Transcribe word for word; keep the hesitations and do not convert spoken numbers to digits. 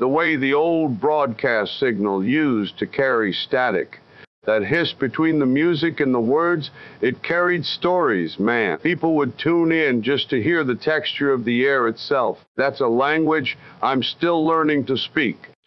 The way the old broadcast signal used to carry static. That hiss between the music and the words, it carried stories, man. People would tune in just to hear the texture of the air itself. That's a language I'm still learning to speak.